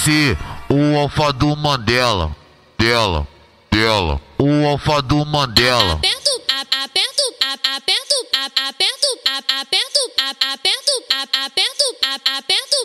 ser o alfa do Mandela. Dela. O alfa do Mandela. Aperto